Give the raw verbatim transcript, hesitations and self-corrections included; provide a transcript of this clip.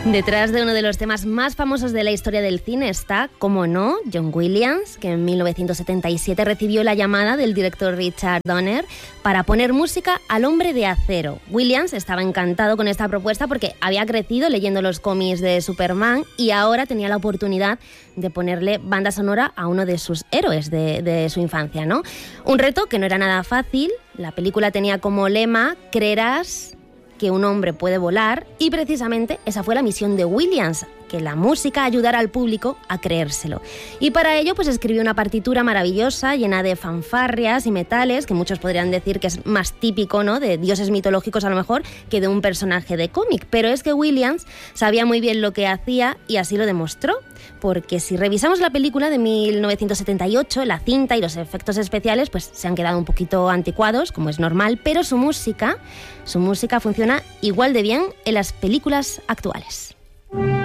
Detrás de uno de los temas más famosos de la historia del cine está, como no, John Williams, que en mil novecientos setenta y siete recibió la llamada del director Richard Donner para poner música al Hombre de Acero. Williams estaba encantado con esta propuesta porque había crecido leyendo los cómics de Superman y ahora tenía la oportunidad de ponerle banda sonora a uno de sus héroes de, de su infancia, ¿no? Un reto que no era nada fácil. La película tenía como lema "Creerás que un hombre puede volar", y precisamente esa fue la misión de Williams, que la música ayudara al público a creérselo. Y para ello pues escribió una partitura maravillosa, llena de fanfarrias y metales, que muchos podrían decir que es más típico, ¿no?, de dioses mitológicos a lo mejor, que de un personaje de cómic. Pero es que Williams sabía muy bien lo que hacía y así lo demostró, porque si revisamos la película de mil novecientos setenta y ocho, la cinta y los efectos especiales pues se han quedado un poquito anticuados, como es normal, pero su música, su música funciona igual de bien en las películas actuales.